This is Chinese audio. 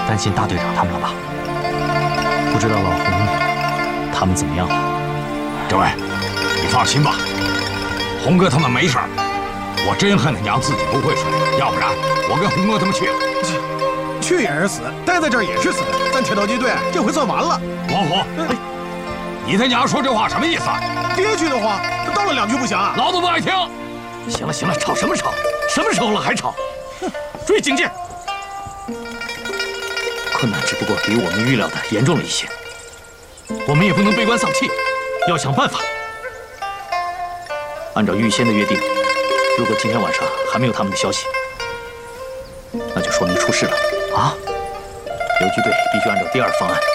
担心大队长他们了吧？不知道老洪他们怎么样了？ 这位，你放心吧，洪哥他们没事儿。我真恨他娘自己不会水，要不然我跟洪哥他们去了。 去也是死，待在这儿也是死。咱铁道机队这回算完了。 王虎，你他娘说这话什么意思？ 憋屈的话，叨了2句不行啊？ 老子不爱听。 行了行了，吵什么吵？什么时候了还吵？注意警戒！困难只不过比我们预料的严重了一些，我们也不能悲观丧气，要想办法。按照预先的约定，如果今天晚上还没有他们的消息，那就说明出事了啊！游击队必须按照第2方案